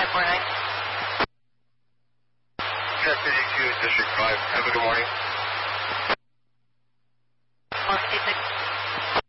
549. Check 52, District 5. Have a good morning. 156.